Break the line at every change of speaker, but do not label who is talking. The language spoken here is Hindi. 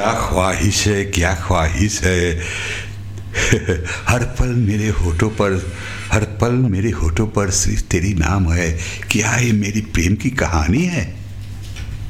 क्या ख्वाहिश है, क्या ख्वाहिश है। हर पल मेरे होठों पर, हर पल मेरे होठों पर सिर्फ तेरी नाम है। क्या ये मेरी प्रेम की कहानी है?